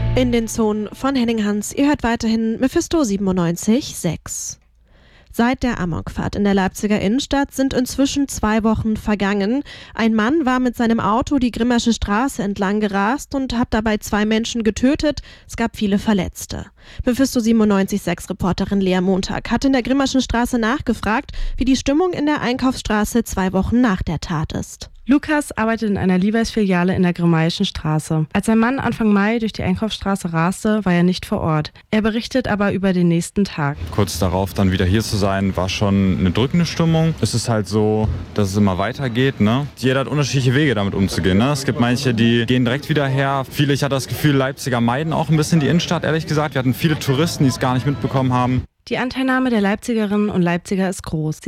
In den Zonen von Henning Hans, ihr hört weiterhin Mephisto 97,6. Seit der Amokfahrt in der Leipziger Innenstadt sind inzwischen 2 Wochen vergangen. Ein Mann war mit seinem Auto die Grimmersche Straße entlang gerast und hat dabei 2 Menschen getötet. Es gab viele Verletzte. Mephisto 97,6-Reporterin Lea Montag hat in der Grimmerschen Straße nachgefragt, wie die Stimmung in der Einkaufsstraße 2 Wochen nach der Tat ist. Lukas arbeitet in einer Levi's-Filiale in der Grimmaischen Straße. Als ein Mann Anfang Mai durch die Einkaufsstraße raste, war er nicht vor Ort. Er berichtet aber über den nächsten Tag. Kurz darauf dann wieder hier zu sein, war schon eine drückende Stimmung. Es ist halt so, dass es immer weitergeht. Ne? Jeder hat unterschiedliche Wege, damit umzugehen. Ne? Es gibt manche, die gehen direkt wieder her. Viele, ich hatte das Gefühl, Leipziger meiden auch ein bisschen die Innenstadt, ehrlich gesagt. Wir hatten viele Touristen, die es gar nicht mitbekommen haben. Die Anteilnahme der Leipzigerinnen und Leipziger ist groß.